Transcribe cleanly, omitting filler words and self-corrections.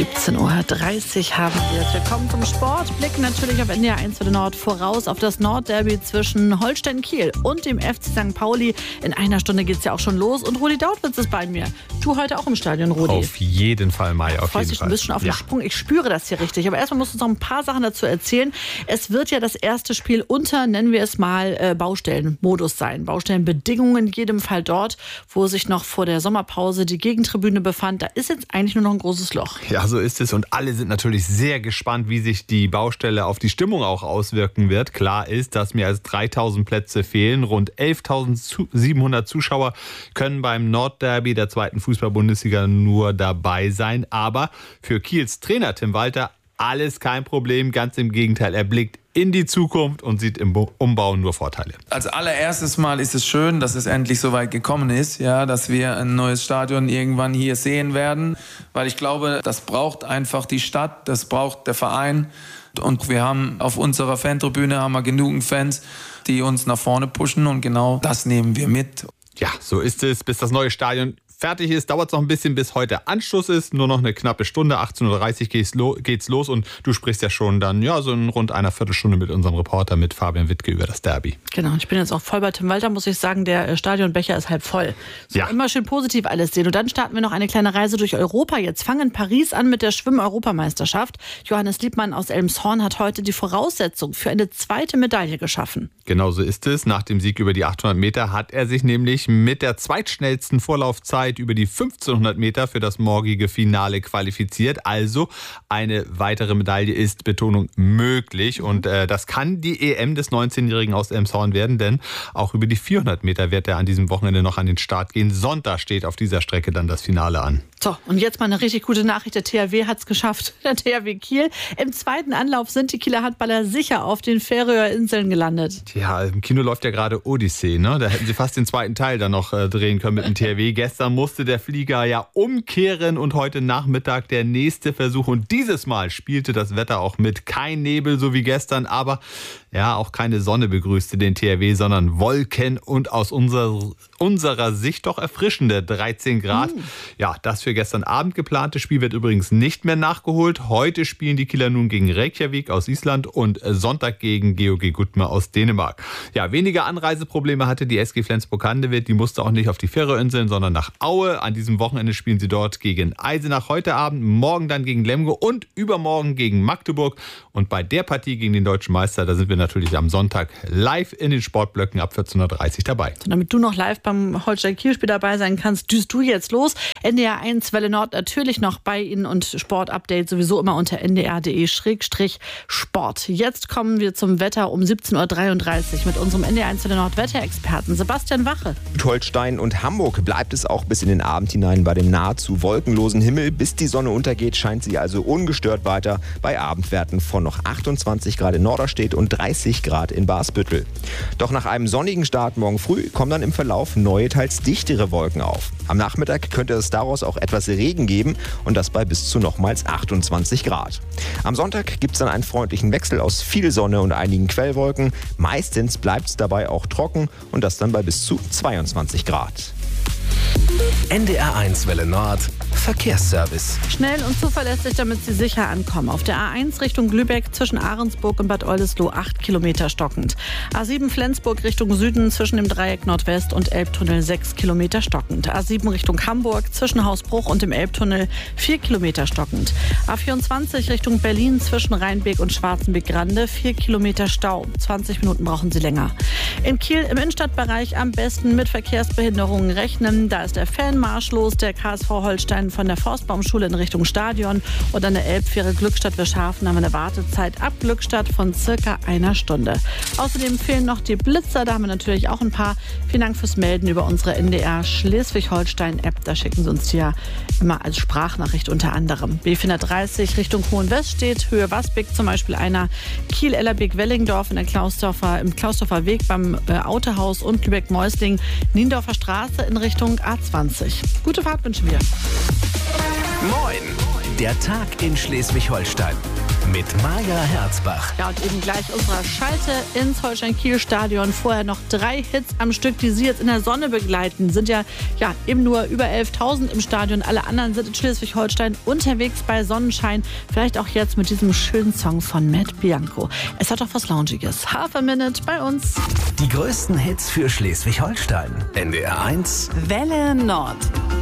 17:30 Uhr haben wir es. Wir kommen zum Sport, blicken natürlich auf NDR 1 für den Nord voraus auf das Nordderby zwischen Holstein Kiel und dem FC St. Pauli. In einer Stunde geht es ja auch schon los und Rudi Dautwitz ist bei mir. Du heute auch im Stadion, Rudi? Auf jeden Fall, Mai, auf jeden Fall. Du bist schon auf dem Sprung, ich spüre das hier richtig. Aber erstmal musst du uns noch ein paar Sachen dazu erzählen. Es wird ja das erste Spiel unter, nennen wir es mal, Baustellenmodus sein. Baustellenbedingungen in jedem Fall dort, wo sich noch vor der Sommerpause die Gegentribüne befand. Da ist jetzt eigentlich nur noch ein großes Loch. Ja, so ist es. Und alle sind natürlich sehr gespannt, wie sich die Baustelle auf die Stimmung auch auswirken wird. Klar ist, dass mehr als 3000 Plätze fehlen. Rund 11.700 Zuschauer können beim Nordderby der zweiten Fußball-Bundesliga nur dabei sein. Aber für Kiels Trainer Tim Walter alles kein Problem. Ganz im Gegenteil, er blickt in die Zukunft und sieht im Umbau nur Vorteile. Als allererstes Mal ist es schön, dass es endlich so weit gekommen ist, ja, dass wir ein neues Stadion irgendwann hier sehen werden, weil ich glaube, das braucht einfach die Stadt, das braucht der Verein und wir haben auf unserer Fantribüne genügend Fans, die uns nach vorne pushen und genau das nehmen wir mit. Ja, so ist es, bis das neue Stadion fertig ist, dauert es noch ein bisschen, bis heute Anschluss ist. Nur noch eine knappe Stunde, 18:30 Uhr geht's los. Und du sprichst ja schon dann, so in rund einer Viertelstunde mit unserem Reporter, mit Fabian Wittke über das Derby. Genau, ich bin jetzt auch voll bei Tim Walter, muss ich sagen. Der Stadionbecher ist halb voll. So, ja. Immer schön positiv alles sehen. Und dann starten wir noch eine kleine Reise durch Europa. Jetzt fangen in Paris an mit der Schwimm-Europameisterschaft. Johannes Liebmann aus Elmshorn hat heute die Voraussetzung für eine zweite Medaille geschaffen. Genau so ist es. Nach dem Sieg über die 800 Meter hat er sich nämlich mit der zweitschnellsten Vorlaufzeit über die 1500 Meter für das morgige Finale qualifiziert. Also eine weitere Medaille ist, Betonung, möglich. Und das kann die EM des 19-Jährigen aus Elmshorn werden, denn auch über die 400 Meter wird er an diesem Wochenende noch an den Start gehen. Sonntag steht auf dieser Strecke dann das Finale an. So, und jetzt mal eine richtig gute Nachricht. Der THW hat es geschafft. Der THW Kiel. Im zweiten Anlauf sind die Kieler Handballer sicher auf den Färöer Inseln gelandet. Ja, im Kino läuft ja gerade Odyssee, ne? Da hätten sie fast den zweiten Teil dann noch drehen können mit dem THW. Gestern musste der Flieger ja umkehren und heute Nachmittag der nächste Versuch. Und dieses Mal spielte das Wetter auch mit. Kein Nebel, so wie gestern, aber ja, auch keine Sonne begrüßte den THW, sondern Wolken und aus unserer Sicht doch erfrischende 13 Grad. Ja, das für gestern Abend geplante Spiel wird übrigens nicht mehr nachgeholt. Heute spielen die Kieler nun gegen Reykjavik aus Island und Sonntag gegen GOG Gudme aus Dänemark. Ja, weniger Anreiseprobleme hatte die SG Flensburg-Handewitt. Die musste auch nicht auf die Färöerinseln, sondern nach Aue. An diesem Wochenende spielen sie dort gegen Eisenach heute Abend, morgen dann gegen Lemgo und übermorgen gegen Magdeburg. Und bei der Partie gegen den deutschen Meister, da sind wir natürlich am Sonntag live in den Sportblöcken ab 14:30 Uhr dabei. So, damit du noch live beim Holstein-Kiel-Spiel dabei sein kannst, düst du jetzt los. NDR 1 Welle Nord natürlich noch bei Ihnen und Sportupdate sowieso immer unter ndr.de/sport. Jetzt kommen wir zum Wetter um 17:33 Uhr mit unserem NDR 1 Welle Nord Wetterexperten Sebastian Wache. Mit Holstein und Hamburg bleibt es auch bis in den Abend hinein bei dem nahezu wolkenlosen Himmel. Bis die Sonne untergeht, scheint sie also ungestört weiter bei Abendwerten von noch 28 Grad in Norderstedt und 30 Grad in Basbüttel. Doch nach einem sonnigen Start morgen früh kommen dann im Verlauf neue, teils dichtere Wolken auf. Am Nachmittag könnte es daraus auch etwas Regen geben und das bei bis zu nochmals 28 Grad. Am Sonntag gibt es dann einen freundlichen Wechsel aus viel Sonne und einigen Quellwolken. Meistens bleibt es dabei auch trocken und das dann bei bis zu 22 Grad. NDR 1 Welle Nord Verkehrsservice. Schnell und zuverlässig, damit Sie sicher ankommen. Auf der A1 Richtung Lübeck zwischen Ahrensburg und Bad Oldesloe 8 Kilometer stockend. A7 Flensburg Richtung Süden zwischen dem Dreieck Nordwest und Elbtunnel 6 Kilometer stockend. A7 Richtung Hamburg zwischen Hausbruch und dem Elbtunnel 4 Kilometer stockend. A24 Richtung Berlin zwischen Rheinbeek und Schwarzenbeck-Grande 4 Kilometer Stau. 20 Minuten brauchen Sie länger. In Kiel im Innenstadtbereich am besten mit Verkehrsbehinderungen rechnen. Da ist der Fanmarsch los, der KSV Holstein von der Forstbaumschule in Richtung Stadion und an der Elbfähre Glückstadt-Wilschafen haben wir eine Wartezeit ab Glückstadt von circa einer Stunde. Außerdem fehlen noch die Blitzer, da haben wir natürlich auch ein paar. Vielen Dank fürs Melden über unsere NDR Schleswig-Holstein-App. Da schicken Sie uns die ja immer als Sprachnachricht unter anderem. B430 Richtung Hohenwest steht, Höhe Wasbeck zum Beispiel einer. Kiel-Ellerbeek-Wellingdorf im Klausdorfer Weg beim Autohaus und Lübeck-Meusling, Niendorfer Straße in Richtung A20. Gute Fahrt wünschen wir. Moin! Der Tag in Schleswig-Holstein. mit Maja Herzbach. Ja, und eben gleich unserer Schalte ins Holstein-Kiel-Stadion. Vorher noch 3 Hits am Stück, die Sie jetzt in der Sonne begleiten. Sind ja eben nur über 11.000 im Stadion. Alle anderen sind in Schleswig-Holstein unterwegs bei Sonnenschein. Vielleicht auch jetzt mit diesem schönen Song von Matt Bianco. Es hat doch was Loungiges. Half a Minute bei uns. Die größten Hits für Schleswig-Holstein. NDR 1 Welle Nord.